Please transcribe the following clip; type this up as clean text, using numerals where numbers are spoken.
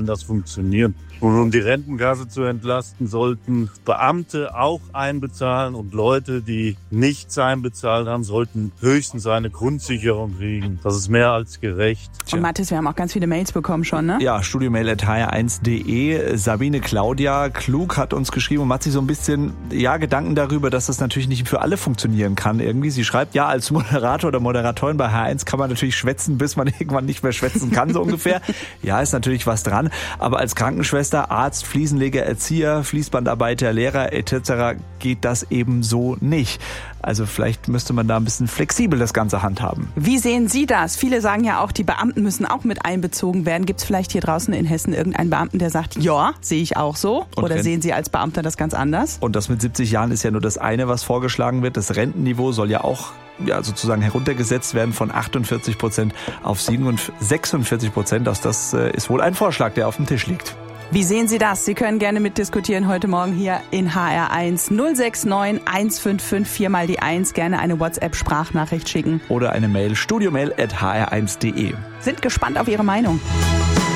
das funktionieren. Und um die Rentenkasse zu entlasten, sollten Beamte auch einbezahlen und Leute, die nichts einbezahlt haben, sollten höchstens eine Grundsicherung kriegen. Das ist mehr als gerecht. Und Mathis, wir haben auch ganz viele Mails bekommen schon, ne? Ja, studiomail@hr1.de. Sabine Claudia Klug hat uns geschrieben und macht sich so ein bisschen Gedanken darüber, dass das natürlich nicht für alle funktionieren kann irgendwie. Sie schreibt, ja, als Moderator oder Moderatorin bei HR1 kann man natürlich schwätzen, bis man irgendwann nicht mehr schwätzen kann, so ungefähr. Ja, ist natürlich was dran. Aber als Krankenschwester, Arzt, Fliesenleger, Erzieher, Fließbandarbeiter, Lehrer etc. geht das eben so nicht. Also vielleicht müsste man da ein bisschen flexibel das Ganze handhaben. Wie sehen Sie das? Viele sagen ja auch, die Beamten müssen auch mit einbezogen werden. Gibt es vielleicht hier draußen in Hessen irgendeinen Beamten, der sagt, ja, sehe ich auch so? Oder sehen Sie als Beamter das ganz anders? Und das mit 70 Jahren ist ja nur das eine, was vorgeschlagen wird. Das Rentenniveau soll ja auch sozusagen heruntergesetzt werden von 48% auf 46%. Das ist wohl ein Vorschlag, der auf dem Tisch liegt. Wie sehen Sie das? Sie können gerne mitdiskutieren heute Morgen hier in HR1 069 155 4 mal die 1. Gerne eine WhatsApp-Sprachnachricht schicken. Oder eine Mail, studiomail@hr1.de. Sind gespannt auf Ihre Meinung.